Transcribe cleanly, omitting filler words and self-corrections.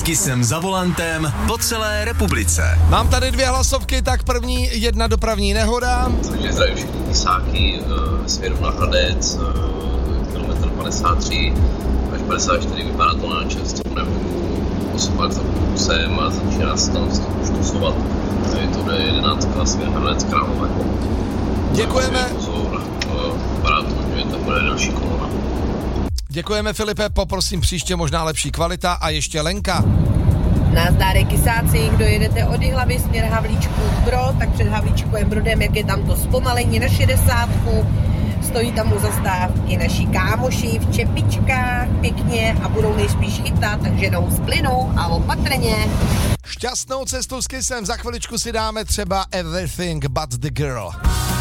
S Kissem za volantem po celé republice. Mám tady 2 hlasovky, tak první jedna dopravní nehoda. Takže zdravím všechny Kisáky, směru na Hradec, kilometr 53 až 54 vypadá to na čerstvou nehodu. Osoba za kusem a začíná se tam štusovat. Je to D11 směr Hradec Králové. Děkujeme. Vypadá to, že to bude další kolona. Děkujeme, Filipe, poprosím příště možná lepší kvalita a ještě Lenka. Nazdárek Kisáci, kdo jedete od Jihlavy směr Havlíčkův Brod, tak před Havlíčkovým Brodem, jak je tam to zpomalení na 60, stojí tam u zastávky naši kámoši v čepičkách pěkně a budou nejspíš chytat, takže jdou z plynu a opatrně. Šťastnou cestu s Kissem, za chviličku si dáme třeba Everything But The Girl.